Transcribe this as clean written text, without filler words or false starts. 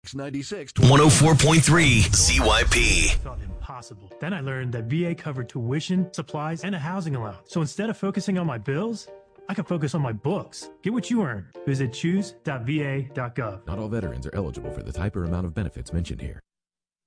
96 104.3 CYP. Felt impossible. Then I learned that VA covered tuition, supplies, and a housing allowance. So instead of focusing on my bills, I can focus on my books. Get what you earn. Visit choose.va.gov. Not all veterans are eligible for the type or amount of benefits mentioned here.